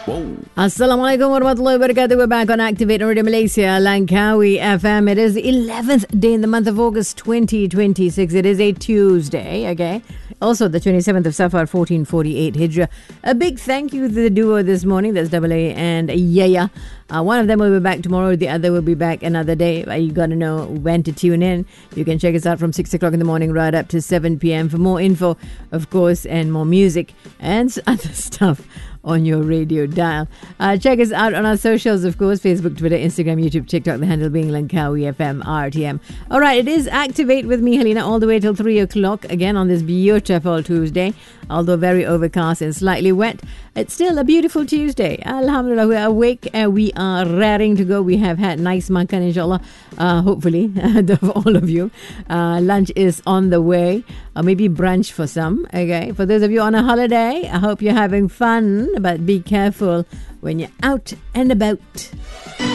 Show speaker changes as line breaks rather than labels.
Assalamualaikum warahmatullahi wabarakatuh. We're back on Activate Radio Malaysia, Langkawi FM. It is the 11th day in the month of August 2026. It is a Tuesday, okay? Also the 27th of Safar 1448 Hijrah. A big thank you to the duo this morning. That's Double A and Yaya. One of them will be back tomorrow. The other will be back another day. You got to know when to tune in. You can check us out from 6 o'clock in the morning right up to 7 p.m. for more info, of course, and more music and other stuff on your radio dial. Check us out on our socials, of course, Facebook, Twitter, Instagram, YouTube, TikTok, the handle being Langkawi FM RTM. All right, it is Activate with me, Helena, all the way till 3 o'clock, again on this beautiful Tuesday. Although very overcast and slightly wet, it's still a beautiful Tuesday. Alhamdulillah, we're awake and we are raring to go. We have had nice makan, inshallah, hopefully, of all of you. Lunch is on the way, or maybe brunch for some, okay? For those of you on a holiday, I hope you're having fun, but be careful when you're out and about.